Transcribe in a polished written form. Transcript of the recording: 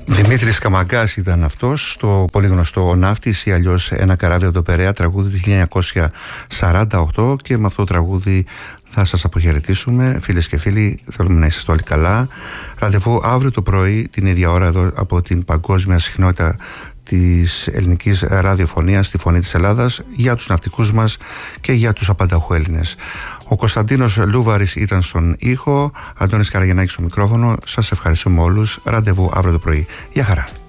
Δημήτρης Καμαγκάς ήταν αυτός, στο πολύ γνωστό «Ο Ναύτης» ή αλλιώς «Ένα καράβι από το Περαία», τραγούδι του 1948, και με αυτό το τραγούδι θα σας αποχαιρετήσουμε. Φίλες και φίλοι, θέλουμε να είσαστε όλοι καλά. Ραντεβού αύριο το πρωί την ίδια ώρα εδώ από την παγκόσμια συχνότητα της ελληνικής ραδιοφωνίας, στη Φωνή της Ελλάδας, για τους ναυτικούς μας και για τους απανταχού Έλληνες. Ο Κωνσταντίνος Λούβαρης ήταν στον ήχο, Αντώνης Καραγεννάκης στο μικρόφωνο. Σας ευχαριστούμε όλους. Ραντεβού αύριο το πρωί. Γεια χαρά.